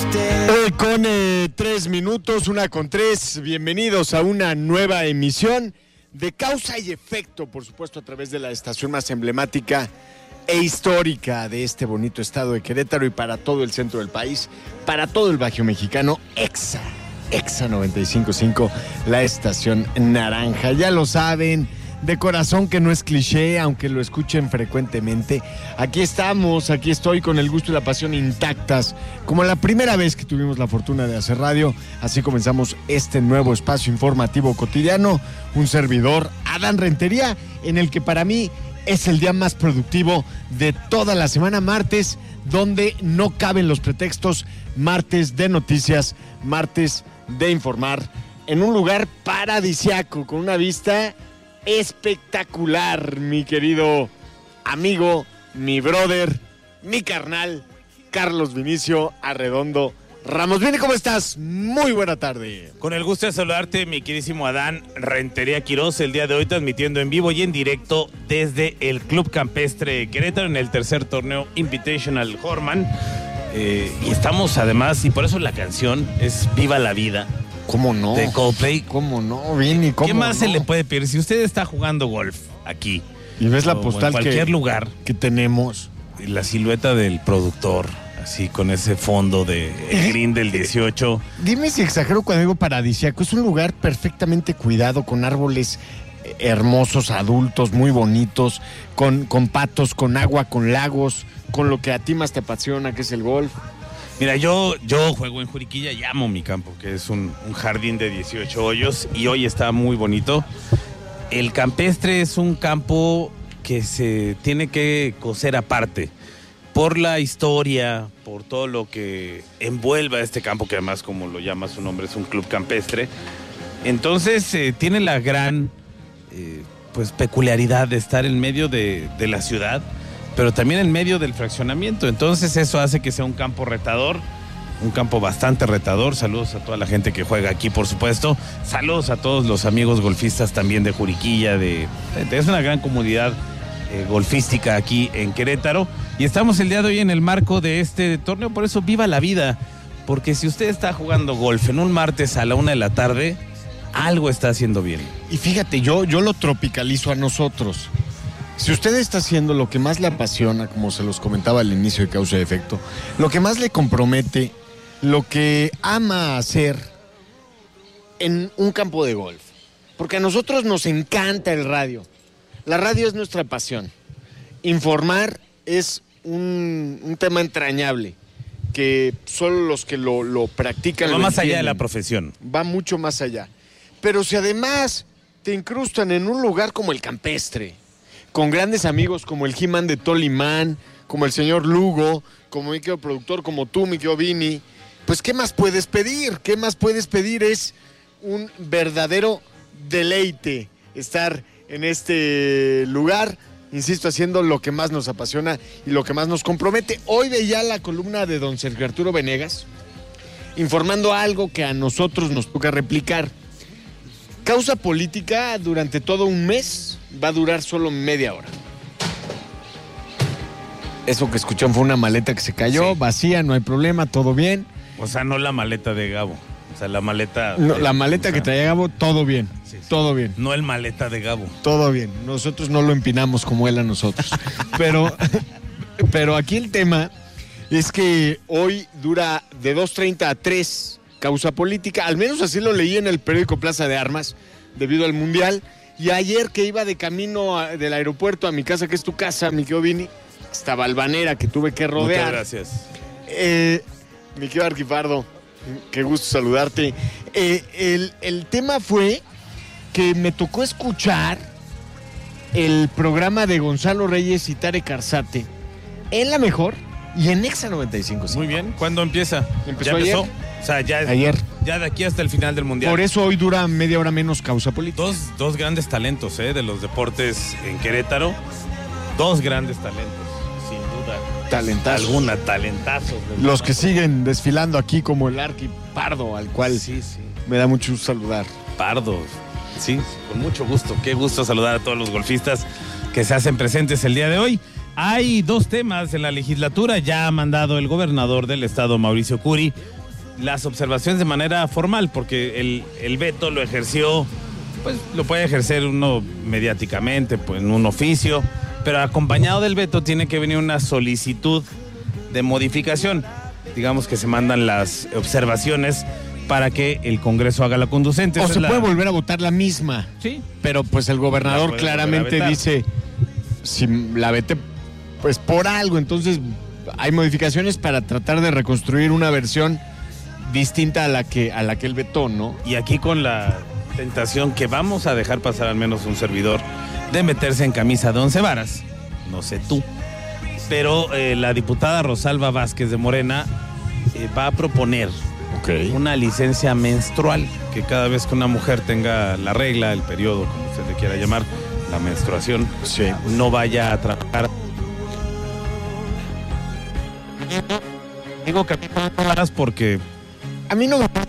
Con 3 minutos, 1:03, bienvenidos a una nueva emisión de Causa y Efecto, por supuesto a través de la estación más emblemática e histórica de este bonito estado de Querétaro y para todo el centro del país, para todo el Bajío Mexicano, Exa 95.5, la estación naranja. Ya lo saben, de corazón que no es cliché, aunque lo escuchen frecuentemente. Aquí estamos, aquí estoy con el gusto y la pasión intactas, como la primera vez que tuvimos la fortuna de hacer radio. Así comenzamos este nuevo espacio informativo cotidiano. Un servidor, Adán Rentería, en el que para mí es el día más productivo de toda la semana, martes, donde no caben los pretextos, martes de noticias, martes de informar, en un lugar paradisiaco, con una vista espectacular, mi querido amigo, mi brother, mi carnal, Carlos Vinicio Arredondo Ramos. Vini, ¿cómo estás? Muy buena tarde. Con el gusto de saludarte, mi queridísimo Adán Rentería Quirós, el día de hoy transmitiendo en vivo y en directo desde el Club Campestre Querétaro en el tercer torneo Invitational Horman. Y estamos además, y por eso la canción es Viva la Vida. ¿Cómo no? De Coldplay. ¿Cómo no, Vini? ¿Cómo ¿Qué más no se le puede pedir? Si usted está jugando golf aquí y ves la postal en cualquier lugar que tenemos, la silueta del productor, así con ese fondo de green del 18. Dime si exagero cuando digo paradisíaco. Es un lugar perfectamente cuidado, con árboles hermosos, adultos, muy bonitos, con patos, con agua, con lagos, con lo que a ti más te apasiona, que es el golf. Mira, yo juego en Juriquilla y amo mi campo, que es un jardín de 18 hoyos, y hoy está muy bonito. El campestre es un campo que se tiene que coser aparte, por la historia, por todo lo que envuelve a este campo, que además, como lo llama su nombre, es un club campestre. Entonces tiene la gran peculiaridad de estar en medio de la ciudad, pero también en medio del fraccionamiento. Entonces eso hace que sea un campo retador, un campo bastante retador. Saludos a toda la gente que juega aquí, por supuesto. Saludos a todos los amigos golfistas también de Juriquilla. Es una gran comunidad golfística aquí en Querétaro. Y estamos el día de hoy en el marco de este torneo, por eso viva la vida. Porque si usted está jugando golf en un martes a la 1 p.m, algo está haciendo bien. Y fíjate, yo lo tropicalizo a nosotros. Si usted está haciendo lo que más le apasiona, como se los comentaba al inicio de Causa y Efecto, lo que más le compromete, lo que ama hacer en un campo de golf, porque a nosotros nos encanta el radio. La radio es nuestra pasión. Informar es un tema entrañable, que solo los que lo practican. Va más allá de la profesión. Va mucho más allá. Pero si además te incrustan en un lugar como el campestre, con grandes amigos como el He-Man de Tolimán, como el señor Lugo, como mi querido productor, como tú, mi querido Vini, pues ¿qué más puedes pedir? ¿Qué más puedes pedir? Es un verdadero deleite estar en este lugar, insisto, haciendo lo que más nos apasiona y lo que más nos compromete. Hoy veía la columna de don Sergio Arturo Venegas, informando algo que a nosotros nos toca replicar. Causa política durante todo un mes va a durar solo media hora. Eso que escucharon fue una maleta que se cayó, sí, vacía, no hay problema, todo bien. O sea, no la maleta de Gabo. O sea, la maleta... No, la maleta que traía Gabo, todo bien, sí, todo bien. No el maleta de Gabo. Todo bien, nosotros no lo empinamos como él a nosotros. pero aquí el tema es que hoy dura de 2:30 a 3 Causa política, al menos así lo leí en el periódico Plaza de Armas, debido al Mundial. Y ayer que iba de camino del aeropuerto a mi casa, que es tu casa, mi querido Vini, esta balvanera que tuve que rodear. Muchas gracias. Mi querido Arquipardo, qué gusto saludarte. El tema fue que me tocó escuchar el programa de Gonzalo Reyes y Tarek Arzate en La Mejor y en Exa 95.5. Muy bien, ¿cuándo empieza? ¿Ya empezó? O sea, ayer. Ya de aquí hasta el final del Mundial. Por eso hoy dura media hora menos Causa política. Dos grandes talentos de los deportes en Querétaro. Dos grandes talentos, sin duda. Talentazos. Los que siguen desfilando aquí como el Arqui Pardo, al cual sí. Me da mucho gusto saludar. Pardo, sí, con mucho gusto. Qué gusto saludar a todos los golfistas que se hacen presentes el día de hoy. Hay dos temas en la legislatura. Ya ha mandado el gobernador del estado, Mauricio Curi, las observaciones de manera formal, porque el veto lo ejerció, pues lo puede ejercer uno mediáticamente, pues, en un oficio, pero acompañado del veto tiene que venir una solicitud de modificación. Digamos que se mandan las observaciones para que el Congreso haga la conducente. O se puede volver a votar la misma. Sí. Pero pues el gobernador claramente dice, si la vete, pues por algo. Entonces hay modificaciones para tratar de reconstruir una versión distinta a la que él vetó, ¿no? Y aquí con la tentación que vamos a dejar pasar al menos un servidor de meterse en camisa de 11 varas. No sé tú. Pero la diputada Rosalba Vázquez de Morena va a proponer una licencia menstrual, que cada vez que una mujer tenga la regla, el periodo, como usted le quiera llamar, la menstruación, no vaya a trabajar. Digo que porque a mí no me gusta